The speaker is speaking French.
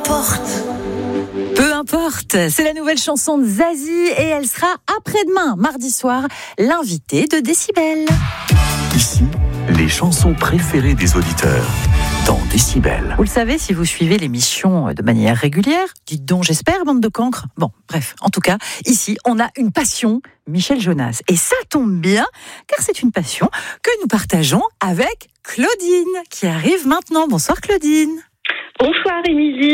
Peu importe, c'est la nouvelle chanson de Zazie et elle sera après-demain, mardi soir, l'invitée de Décibel. Ici, les chansons préférées des auditeurs dans Décibel. Vous le savez, si vous suivez l'émission de manière régulière, dites donc j'espère, bande de cancres. Bon, bref, en tout cas, ici, on a une passion, Michel Jonas. Et ça tombe bien, car c'est une passion que nous partageons avec Claudine, qui arrive maintenant. Bonsoir Claudine. Bonsoir Émilie.